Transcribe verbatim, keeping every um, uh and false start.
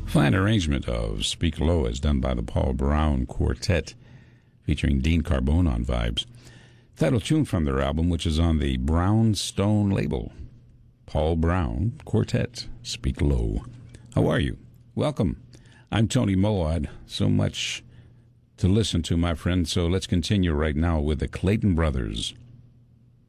Fine arrangement of Speak Low as done by the Paul Brown Quartet, featuring Dean Carbone on vibes. Title tune from their album, which is on the Brown Stone label. Paul Brown Quartet, Speak Low. How are you? Welcome. I'm Tony Moad. So much to listen to, my friend, so let's continue right now with the Clayton Brothers.